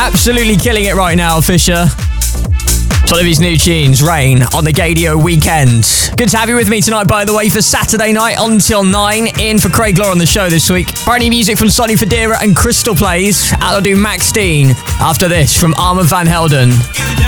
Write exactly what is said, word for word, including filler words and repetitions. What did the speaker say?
Absolutely killing it right now, Fisher. It's one of his new tunes, Rain, on the Gadio Weekend. Good to have you with me tonight, by the way, for Saturday night until nine. In for Craig Law on the show this week. Brand new music from Sonny Fodera and Crystal Plays. I'll do Max Dean after this from Armand Van Helden.